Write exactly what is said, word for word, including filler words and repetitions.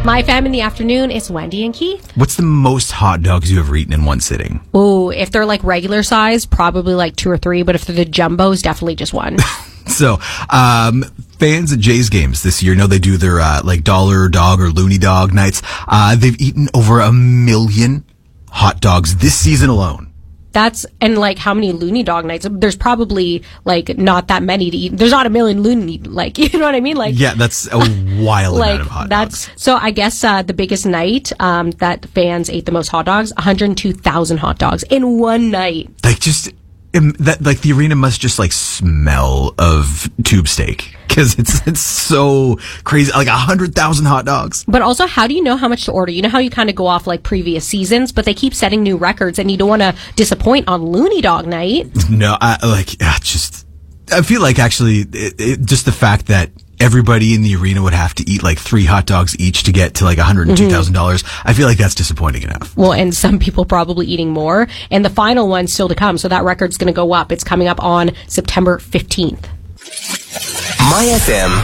My fam in the afternoon is Wendy and Keith. What's the most hot dogs you ever eaten in one sitting? Oh, if they're like regular size, probably like two or three. But if they're the jumbos, definitely just one. So, um, fans of Jays games this year know they do their uh, like dollar dog or loony dog nights. Uh, they've eaten over a million hot dogs this season alone. That's, and like how many loony dog nights? There's probably like not that many to eat. There's not a million loony, like, you know what I mean? Like, yeah, that's a wild like, amount of hot that's, dogs. So I guess uh, the biggest night um, that fans ate the most hot dogs, one hundred two thousand hot dogs in one night. Like just, um, that, like the arena must just like smell of tube steak. Because it's it's so crazy, like a hundred thousand hot dogs. But also, how do you know how much to order? You know how you kind of go off like previous seasons, but they keep setting new records, and you don't want to disappoint on Looney Dog Night. No, I like uh, just. I feel like actually, it, it, just the fact that everybody in the arena would have to eat like three hot dogs each to get to like one hundred and two thousand dollars. Mm-hmm. I feel like that's disappointing enough. Well, and some people probably eating more, and the final one's still to come, so that record's going to go up. It's coming up on September fifteenth. My F M